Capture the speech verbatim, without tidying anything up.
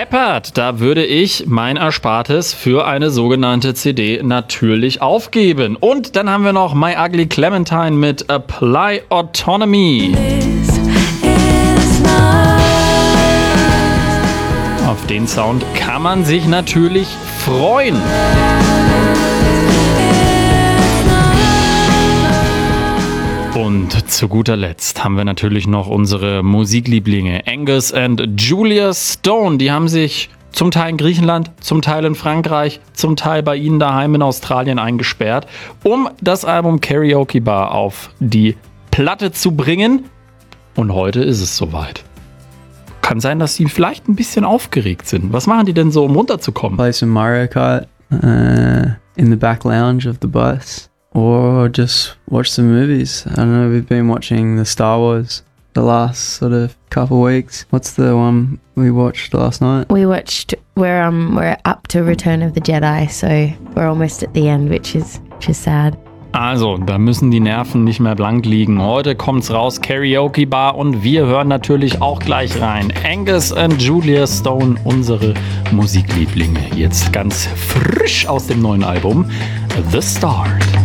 Shepherd, da würde ich mein Erspartes für eine sogenannte C D natürlich aufgeben. Und dann haben wir noch My Ugly Clementine mit Apply Autonomy. Auf den Sound kann man sich natürlich freuen. Und zu guter Letzt haben wir natürlich noch unsere Musiklieblinge Angus and Julia Stone. Die haben sich zum Teil in Griechenland, zum Teil in Frankreich, zum Teil bei ihnen daheim in Australien eingesperrt, um das Album Karaoke Bar auf die Platte zu bringen. Und heute ist es soweit. Kann sein, dass sie vielleicht ein bisschen aufgeregt sind. Was machen die denn so, um runterzukommen? Play some Mario Kart uh, in the back lounge of the bus. Or just watch some movies. I don't know, we've been watching the Star Wars the last sort of couple weeks. What's the one we watched last night? We watched, we're, um, we're up to Return of the Jedi, so we're almost at the end, which is, which is sad. Also, da müssen die Nerven nicht mehr blank liegen. Heute kommt's raus, Karaoke Bar, und wir hören natürlich auch gleich rein. Angus and Julia Stone, unsere Musiklieblinge. Jetzt ganz frisch aus dem neuen Album The Start.